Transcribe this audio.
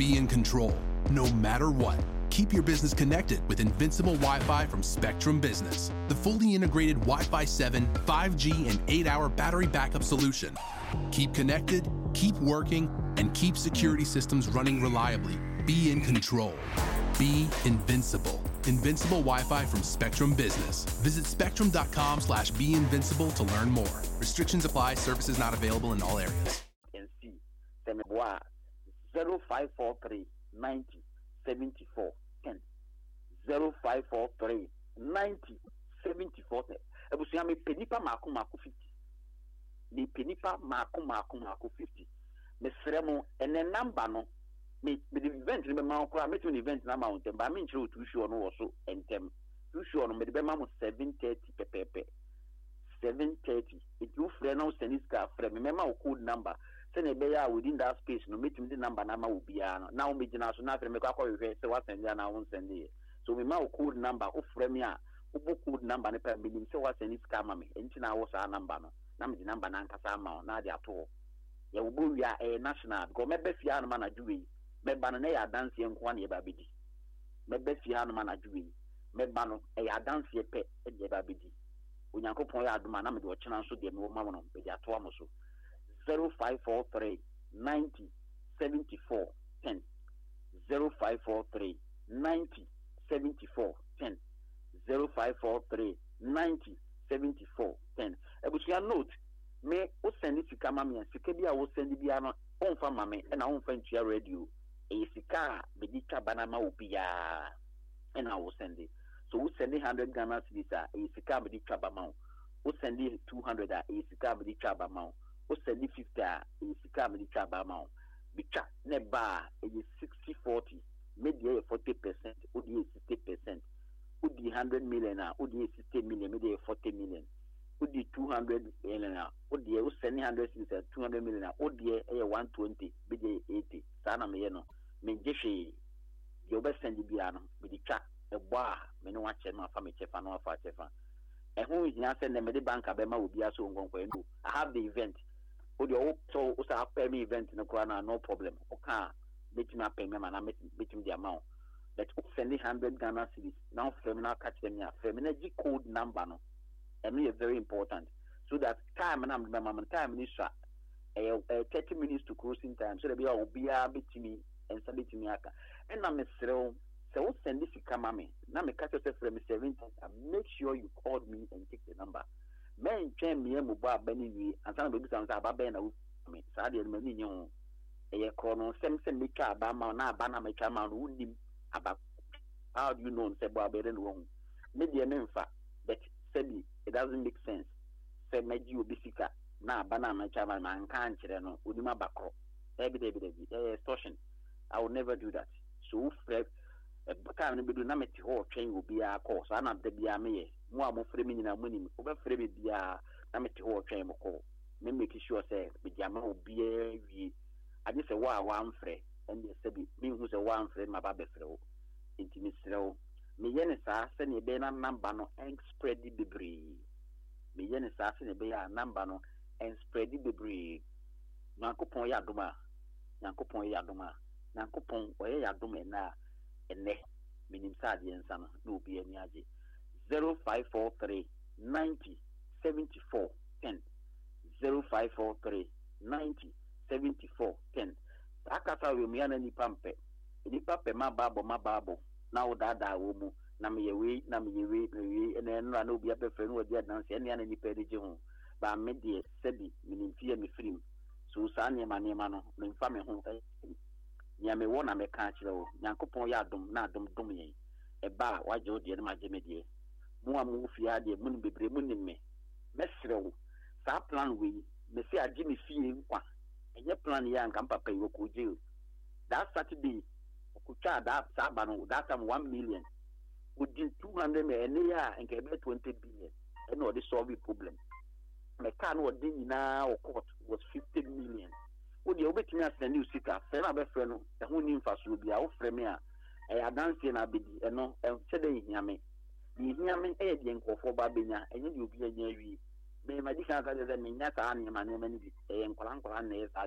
Be in control, no matter what. Keep your business connected with Invincible Wi-Fi from Spectrum Business, the fully integrated Wi-Fi 7, 5G, and 8-hour battery backup solution. Keep connected, keep working, and keep security systems running reliably. Be in control. Be invincible. Invincible Wi-Fi from Spectrum Business. Visit spectrum.com/beinvincible to learn more. Restrictions apply. Services not available in all areas. NC 0543 90 74 10 0543 90 74 10. Ebusuya me penipa mako 50. Me penipa mako 50. Me fremo ene number no. Me the event me ma okra me to event na mountain ba me nchiro to show no wo so entem. To show no me de be ma mo 7:30 pepepe. 7:30. It you frame now send this car frame me ma code number. Send a bear within that space no meet the number na ma will be now me jina so na frame me kwa we say what send na won send it. So me ma code number o frame ya o book code number ne per me say what send this car ma me enti na wo sa number no na me the number na nkasa ma na dia to. Ya wo bo wi a national because me be fia no ma na juwe. Me ba no na ya dance enko na ye ba bedi. Me be fia no ma na juwe. Me ba no e ya dance ye pe e je ba bedi. Onyankopon ya aduma na me de o chena so de me wo ma no be dia to amoso 0543 90 74 10 0543 90 74 10 0543 90 74 10. Ebusuya note me o send it sika ma me sika bia wo send bia no on fa ma me na on fa ntua radio e sika be di ka bana ma obia e na wo send it. So we send 100 Ghana cedis a sika be di ka ba ma wo send 200 a sika be di ka ba ma wo send 50 a sika be di ka ba ma bi cha ne ba e 60-40 maybe 40% o di 60% o di 100 million a o di 60 million maybe 40 million o di 200 million a o di o send 100 cedis 200 million a o di 120 maybe 80 sana me no me jeshe yo be send bia no bi di cha eboa me no wa che ma fa me che fa no fa che fa e hu hia se ne me de banka be ma obi aso nkonkwo endo I have the event o de o so o sa pay me event no kwa na no problem o ka betimi pay me ma na betimi the amount that send 100 Ghana cedis now frame na catch them ya frame na G code number no and is very important so that time na me time ni sha 30 minutes to closing time so that be obi a betimi and betimi aka and na me srew. So send this kamame. Now me catch yourself from 17. Make sure you call me and take the number. Men train me mobile benny and some baby sounds about ben me. Sadi many you a chrono send me car bama na bana me chama wouldn't about how do you know say boy better wrong. Maybe a memfa but said it doesn't make sense. Say me you bisika na bana me chama man can't no udima bako. Every extortion. I will never do that. So time no be do na meti ho twen obi a call so na da bia me mo a mo frɛ me nyina mo nim o be frɛ me bia na meti ho twen mo call me make sure say be jama obi a wi ade sɛ wa amfrɛ and dey say bi me hu sɛ wa amfrɛ ma ba be frɛ o intimi frɛ o me ye ne saa sɛ ne be na number no and spread the bebree me ye ne saa sɛ ne be ya number no and spread the bebree Nyankopɔn ya adoma Nyankopɔn oye ya adoma na ene minim sade ensa no na obi ani age 0543 90 74 10 0543 90 74 10 akasa we mi ana nipa mpe ma babo na wo dada wo mu na me yewe ene nra na obi abefre no odi adanse ene ana nipa de je ho ba me de sebi minim fie me frim so sa nema no me mfa me ho nya me wona me ka kire wo Nyankopon ya adom na adom dom yen e ba waje odi ne maje medie mu amu fie ade mu bebre mu nim me mesre wo sa plan we me se age me fie nkwa enye plan ya nka papa yi ko je that Saturday okutwa that sabano that time 1 million within 200 me ene ya nke be 20 billion e no dey solve the problem me ka no odi nyina o court was 50 million odi obetimi asend you sika fe na be frɛ no e ho ni mfaso bia wo frɛ me a e adanse na bedi e no e chede hiame e de nkofo ba benya enye de obi anya wi me ma di kan ka de me nya ka ani ma ne ma ni bi e nkwala na e